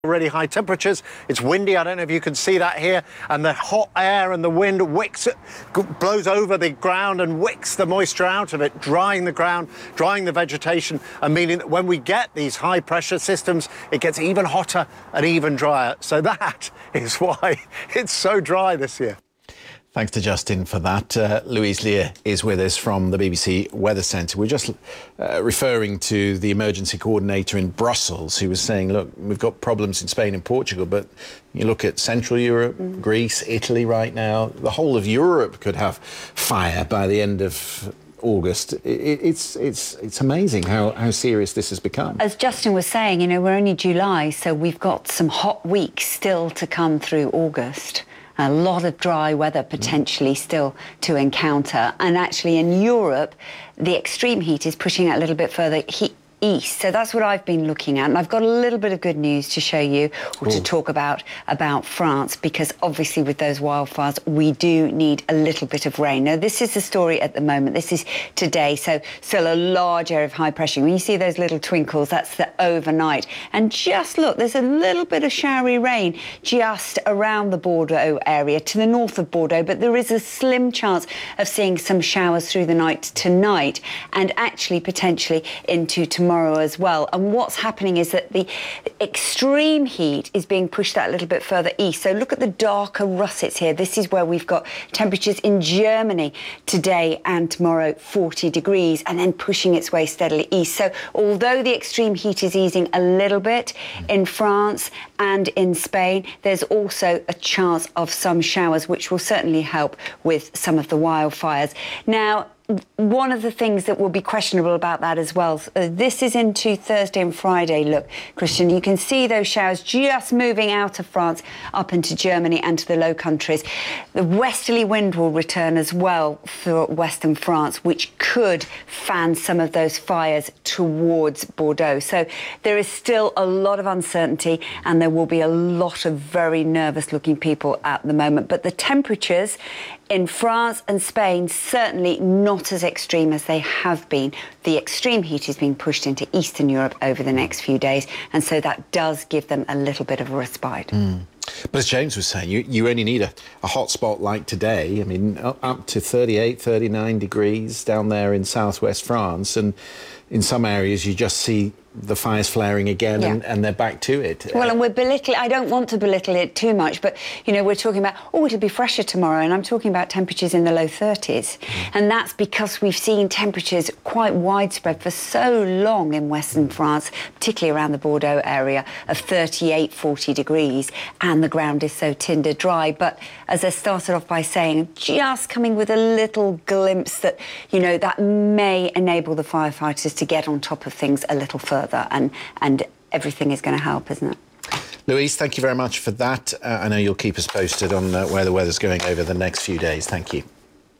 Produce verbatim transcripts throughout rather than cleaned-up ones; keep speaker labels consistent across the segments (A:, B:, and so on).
A: Already high temperatures. It's windy. I don't know if you can see that here. And the hot air and the wind wicks it, blows over the ground and wicks the moisture out of it, drying the ground, drying the vegetation, and meaning that when we get these high pressure systems, it gets even hotter and even drier. So that is why it's so dry this year.
B: Thanks to Justin for that. Uh, Louise Lear is with us from the B B C Weather Centre. We're just uh, referring to the emergency coordinator in Brussels who was saying, look, we've got problems in Spain and Portugal, but you look at Central Europe, mm. Greece, Italy right now, the whole of Europe could have fire by the end of August. It, it's it's it's amazing how, how serious this has become.
C: As Justin was saying, you know, we're only July, so we've got some hot weeks still to come through August. A lot of dry weather potentially still to encounter. And actually in Europe, the extreme heat is pushing it a little bit further heat east. So that's what I've been looking at. And I've got a little bit of good news to show you, or Ooh. to talk about, about France, because obviously with those wildfires, we do need a little bit of rain. Now, this is the story at the moment. This is today. So still a large area of high pressure. When you see those little twinkles, that's the overnight. And just look, there's a little bit of showery rain just around the Bordeaux area to the north of Bordeaux, but there is a slim chance of seeing some showers through the night tonight and actually potentially into tomorrow as well. And what's happening is that the extreme heat is being pushed that little bit further east. So look at the darker russets here. This is where we've got temperatures in Germany today and tomorrow, forty degrees, and then pushing its way steadily east. So although the extreme heat is easing a little bit in France and in Spain, there's also a chance of some showers, which will certainly help with some of the wildfires. Now, one of the things that will be questionable about that as well, uh, this is into Thursday and Friday. Look, Christian, you can see those showers just moving out of France up into Germany and to the Low Countries. The westerly wind will return as well for western France, which could fan some of those fires towards Bordeaux. So there is still a lot of uncertainty and there will be a lot of very nervous looking people at the moment. But the temperatures in France and Spain certainly not as extreme as they have been. The extreme heat is being pushed into Eastern Europe over the next few days, and so that does give them a little bit of a respite.
B: Mm. But as James was saying, you, you only need a, a hot spot like today. I mean, up, up to thirty-eight, thirty-nine degrees down there in southwest France, and in some areas you just see the fires flaring again, yeah. and, and they're back to it.
C: Well, and we're belittling, I don't want to belittle it too much, but, you know, we're talking about, oh, it'll be fresher tomorrow, and I'm talking about temperatures in the low thirties. Mm. And that's because we've seen temperatures quite widespread for so long in western France, particularly around the Bordeaux area, of thirty-eight, forty degrees, and the ground is so tinder dry. But as I started off by saying, just coming with a little glimpse that, you know, that may enable the firefighters to get on top of things a little further. And, and everything is going to help, isn't it?
B: Louise, thank you very much for that. Uh, I know you'll keep us posted on uh, where the weather's going over the next few days. Thank you.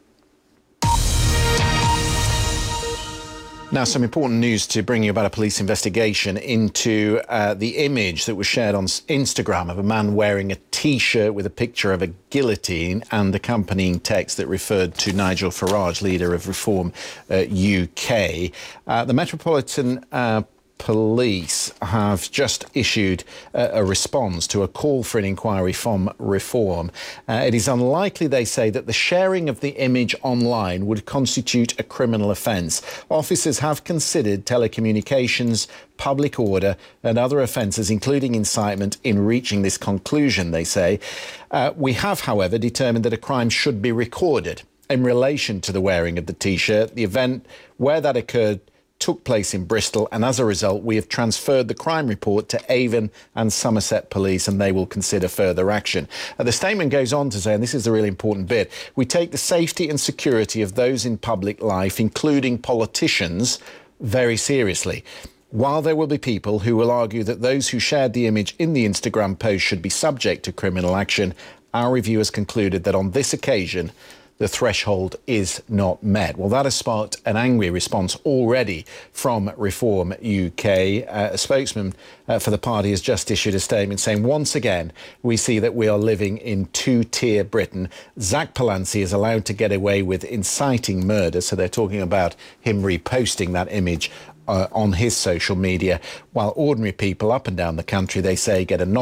B: Now, some important news to bring you about a police investigation into uh, the image that was shared on Instagram of a man wearing a T-shirt with a picture of a guillotine and accompanying text that referred to Nigel Farage, leader of Reform uh, U K. Uh, the Metropolitan uh, Police have just issued uh, a response to a call for an inquiry from Reform. Uh, it is unlikely, they say, that the sharing of the image online would constitute a criminal offence. Officers have considered telecommunications, public order and other offences, including incitement, in reaching this conclusion, they say. Uh, we have, however, determined that a crime should be recorded in relation to the wearing of the T-shirt. The event where that occurred took place in Bristol, and as a result we have transferred the crime report to Avon and Somerset Police, and they will consider further action. Uh, the statement goes on to say, and this is the really important bit, we take the safety and security of those in public life, including politicians, very seriously. While there will be people who will argue that those who shared the image in the Instagram post should be subject to criminal action, our review has concluded that on this occasion the threshold is not met. Well, that has sparked an angry response already from Reform U K. Uh, a spokesman uh, for the party has just issued a statement saying, once again, we see that we are living in two-tier Britain. Zach Palancy is allowed to get away with inciting murder, so they're talking about him reposting that image uh, on his social media, while ordinary people up and down the country, they say, get a knock